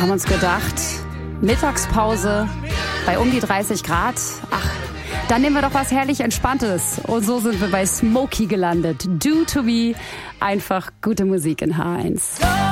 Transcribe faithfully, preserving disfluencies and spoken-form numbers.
haben uns gedacht, Mittagspause bei um die dreißig Grad. Ach, dann nehmen wir doch was herrlich Entspanntes. Und so sind wir bei Smokey gelandet. Do to be, einfach gute Musik in H eins.